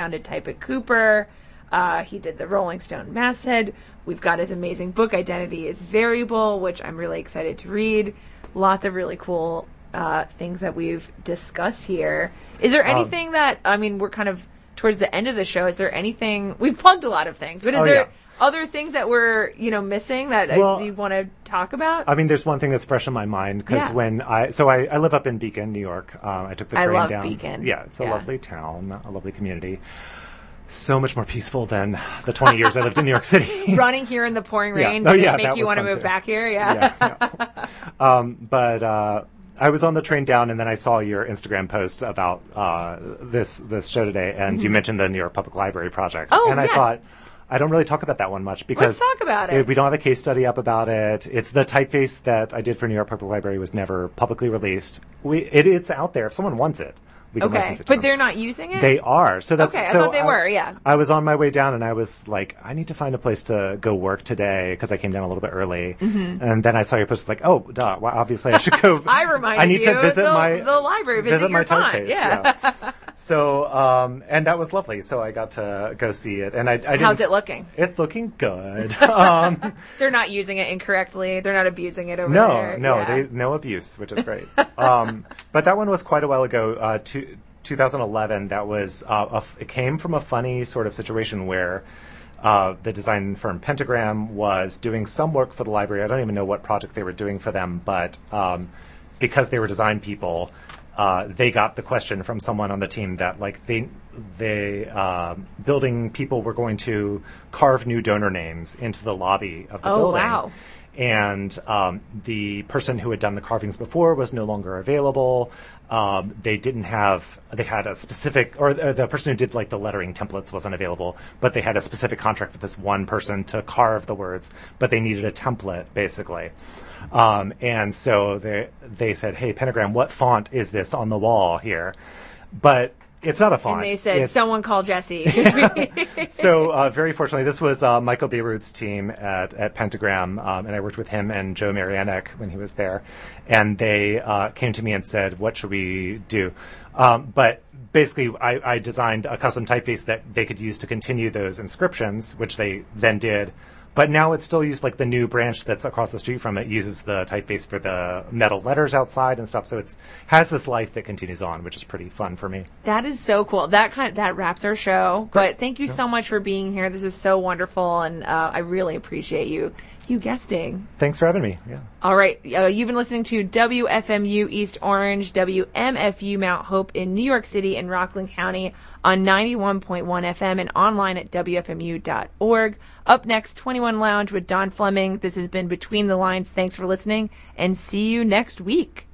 founded Type at Cooper. He did the Rolling Stone masthead. We've got his amazing book, Identity is Variable, which I'm really excited to read. Lots of really cool things that we've discussed here. Is there anything that, I mean, we're kind of towards the end of the show. Is there anything, we've plugged a lot of things, but is there other things that we're, missing that you want to talk about? I mean, there's one thing that's fresh in my mind, because when I live up in Beacon, New York. I took the train down. I love Beacon. Yeah, it's a lovely town, a lovely community. So much more peaceful than the 20 years I lived in New York City. Running here in the pouring rain did make you want to move back here? But I was on the train down, and then I saw your Instagram post about this show today, and you mentioned the New York Public Library project. Oh, and I thought, I don't really talk about that one much, because let's talk about it. We don't have a case study up about it. It's the typeface that I did for New York Public Library was never publicly released. It's out there. If someone wants it, we can license it to them. They're not using it? They are. So that's I thought they were, yeah. I was on my way down, and I was like, I need to find a place to go work today, because I came down a little bit early. Mm-hmm. And then I saw your post, like, oh, duh, well, obviously I should go. I need to visit the library, visit my your typeface. Yeah. So, and that was lovely. So I got to go see it. And I didn't. How's it looking? It's looking good. They're not using it incorrectly. They're not abusing it over there. No, no abuse, which is great. But that one was quite a while ago, 2011. That was it came from a funny sort of situation where the design firm Pentagram was doing some work for the library. I don't even know what project they were doing for them, but because they were design people, they got the question from someone on the team that, like, they building people were going to carve new donor names into the lobby of the building. Oh, wow. And the person who had done the carvings before was no longer available. They had a specific, or the person who did, like, the lettering templates wasn't available, but they had a specific contract with this one person to carve the words, but they needed a template, basically. And so they said, hey, Pentagram, what font is this on the wall here? But it's not a font. And they said, someone call Jesse. So very fortunately, this was Michael Beirut's team at Pentagram, and I worked with him and Joe Marianek when he was there. And they came to me and said, what should we do? But basically, I designed a custom typeface that they could use to continue those inscriptions, which they then did. But now it's still used, like, the new branch that's across the street from it uses the typeface for the metal letters outside and stuff. So it has this life that continues on, which is pretty fun for me. That is so cool. That wraps our show. Great. But thank you so much for being here. This is so wonderful, and I really appreciate you guesting. Thanks for having me. Yeah. All right. You've been listening to WFMU East Orange, WMFU Mount Hope in New York City and Rockland County on 91.1 FM and online at WFMU.org. Up next, 21 Lounge with Don Fleming. This has been Between the Lines. Thanks for listening, and see you next week.